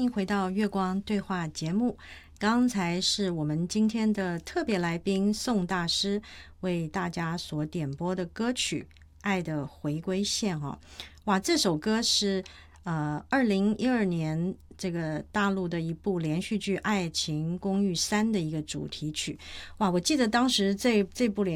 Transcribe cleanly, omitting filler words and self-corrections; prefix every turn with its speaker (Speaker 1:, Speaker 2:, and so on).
Speaker 1: 迎回到月光对话节目。刚才是我们今天的特别来宾宋大师为大家所点播的歌曲《爱的回归线》哦。哇，这首歌是2012年这个大陆的一部连续剧《爱情公寓3》的一个主题曲。哇，我记得当时这部连